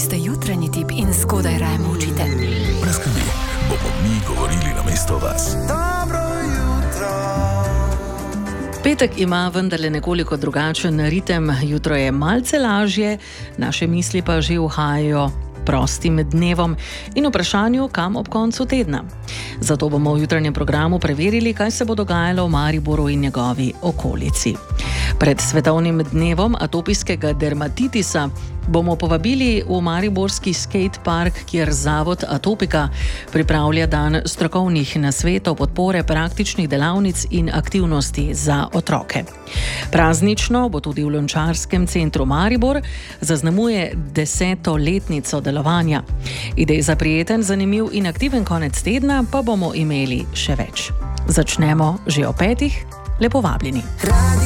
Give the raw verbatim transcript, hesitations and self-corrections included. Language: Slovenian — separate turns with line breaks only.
ste jutranji tip in zgodaj raje molčite.
Brez skrbi, bomo mi govorili namesto vas.
Dobro jutro.
Petek ima vendarle nekoliko drugačen ritem, jutro je malce lažje, naše misli pa že uhajajo prostim dnevom in vprašanju, kam ob koncu tedna. Zato bomo v jutranjem programu preverili, kaj se bo dogajalo v Mariboru in njegovi okolici. Pred svetovnim dnevom atopijskega dermatitisa bomo povabili v mariborski skate park, kjer Zavod Atopika pripravlja dan strokovnih nasvetov, podpore, praktičnih delavnic in aktivnosti za otroke. Praznično bo tudi v Lončarskem centru Maribor, zaznamuje deseto letnico delovanja. Idej za prijeten, zanimiv in aktiven konec tedna pa bomo imeli še več. Začnemo že o petih, lepo vabljeni.